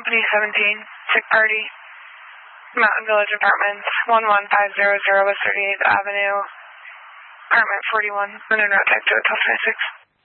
Company 17, sick party, Mountain Village Apartments, 11500 West 38th Avenue, apartment 41, London Road, Type 2, Hotel 26.